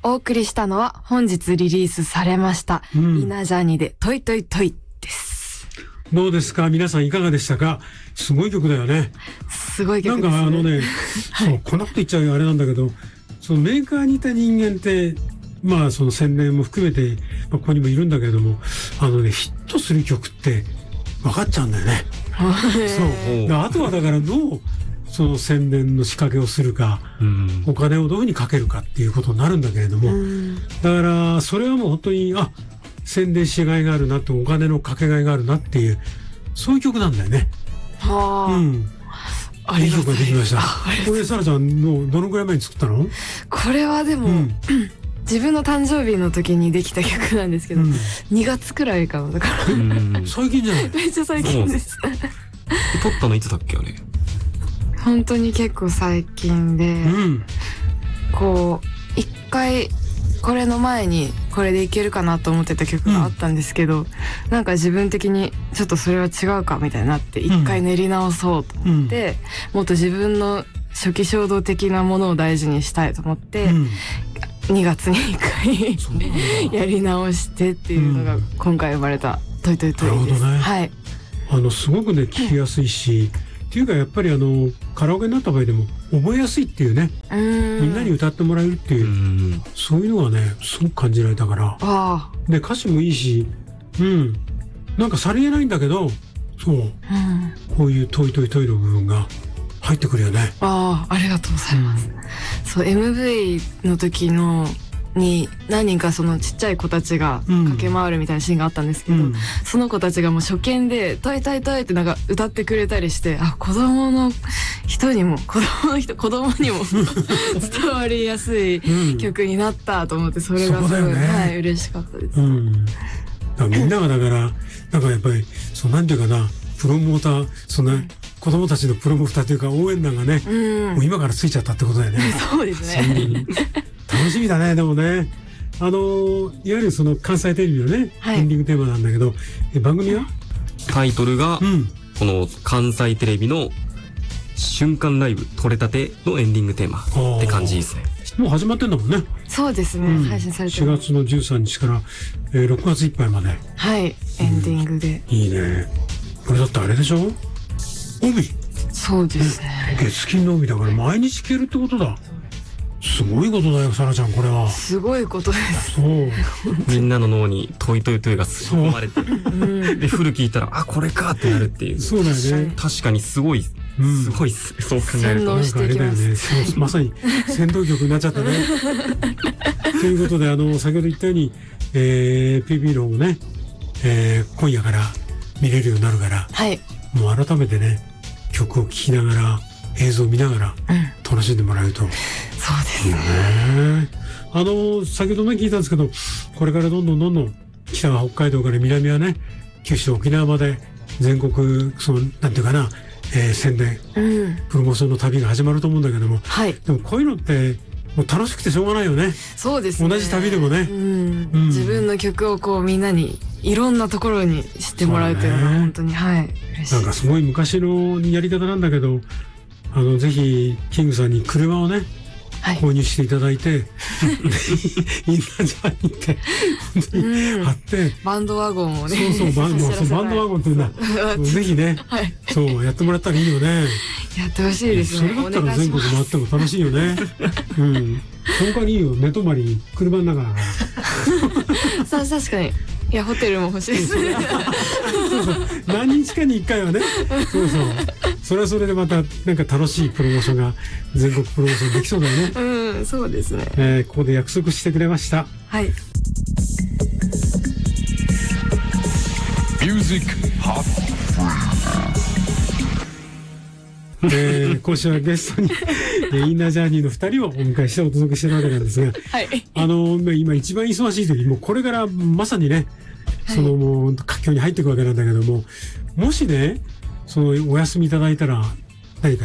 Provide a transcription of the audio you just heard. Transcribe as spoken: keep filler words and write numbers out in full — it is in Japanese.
お送りしたのは本日リリースされました、うん、イナジャニでトイトイトイです。 どうですか皆さん、いかがでしたか？すごい曲だよね。 すごい曲ですね。 なんかあのね、はい、そうこんなこと言っちゃうよあれなんだけど、そのメーカーにいた人間ってまあその宣伝も含めて、まあ、ここにもいるんだけれども、あのねヒットする曲って分かっちゃうんだよね。そうあとはだからどうその宣伝の仕掛けをするか、うん、お金をどういうふうにかけるかっていうことになるんだけれども、うん、だからそれはもう本当にあ宣伝しがいがあるなってお金のかけがいがあるなっていうそういう曲なんだよね。 はあ、うん、 ありがとう。いい曲ができました。これサラちゃんのどのぐらい前に作ったの？ これはでも、うん、自分の誕生日の時にできた曲なんですけど、うん、にがつくらいかな。だからうん最近じゃない？ めっちゃ最近です。 撮ったのいつだっけあれ？ 本当に結構最近で、うん、こう一回これの前にこれでいけるかなと思ってた曲があったんですけど、うん、なんか自分的にちょっとそれは違うかみたいになって一回練り直そうと思って、うん、もっと自分の初期衝動的なものを大事にしたいと思って、うん、にがつにいっかいやり直してっていうのが今回生まれたトイトイトイです。 なるほどね。 はい。 あのすごくね聞きやすいし、っていうかやっぱりあのカラオケになった場合でも覚えやすいっていうね、うみんなに歌ってもらえるっていう、うそういうのがねすごく感じられたから。あで歌詞もいいし、うんなんかさりげないんだけど、そう、うん、こういうトイトイトイの部分が入ってくるよね。 ああありがとうございます。うん、そう エムブイ の時のに何人かそのちっちゃい子たちが駆け回るみたいなシーンがあったんですけど、うん、その子たちがもう初見でトイトイトイってなんか歌ってくれたりして、あ子供の人にも子供の人子供にも伝わりやすい曲になったと思って、それがすごい、ねはい、嬉しかったです。うん、だからみんながだからなんかやっぱりそうなんていうかなプロモーターそんな、うん子供たちのプロモーターというか応援団がね、うん、もう今からついちゃったってことだよね。 そうですね。 楽しみだね。でもね、あのー、いわゆるその関西テレビのね、はい、エンディングテーマなんだけど、え番組はタイトルが、うん、この関西テレビの瞬間ライブ撮れたてのエンディングテーマって感じですね。 もう始まってんだもんね。 そうですね、うん、配信されてしがつのじゅうさんにちから、えー、ろくがついっぱいまで。 はい、エンディングで、 うん、いいね。これだってあれでしょ、帯。 そうですね。 月金の帯だから毎日聴けるってことだ。すごいことだよ、さらちゃん、これは。 すごいことです。 そう。 みんなの脳にトイトイトイが吸い込まれて、で、フル聞いたら、あ、これかってなるっていう。 そうだよね。 確かにすごい、すごいっす。そう考えると。 なんかあれだよね。 そうまさに先導曲になっちゃったね。ということで、あの、先ほど言ったように、えー、ピーピー の方もね、えー、今夜から見れるようになるから、 はい。 もう改めてね、曲を聴きながら映像を見ながら楽しんでもらえると、うん、 そうですね。 あの先ほどね聞いたんですけど、これからどんどんどんどん北は北海道から南はね九州沖縄まで全国そのなんていうかな、えー、宣伝、うん、プロモーションの旅が始まると思うんだけども、はい、でもこういうのってもう楽しくてしょうがないよね。 そうですね。 同じ旅でもね、 うんうん、自分の曲をこうみんなにいろんなところに知ってもらうというのは本当に、はい、嬉しい。 なんかすごい昔のやり方なんだけど、あのぜひキングさんに車をね、はい、購入していただいてインナージャーにって貼って、うん、 バンドワゴンをね、 そうそうバンド、そうバンドワゴンっていうのはぜひね、はい、そうやってもらったらいいよね。 やってほしいですね。 それだったら全国回っても楽しいよね。うん。その代わりいいよ、寝泊まり車の中だから。 さあ確かに。いやホテルも欲しいですね。 そうそう何日かにいっかいはね。そうそう。それはそれでまたなんか楽しいプロモーションが全国プロモーションできそうだよね。 うんそうですね。 えー、ここで約束してくれました。 はい。 ミュージックハッえー、今週はゲストにインナージャーニーのふたりをお迎えしてお届けしてるわけなんですが、はい、あの今一番忙しい時、もうこれからまさにね、そのもう佳境に入っていくわけなんだけども、もしねそのお休みいただいたら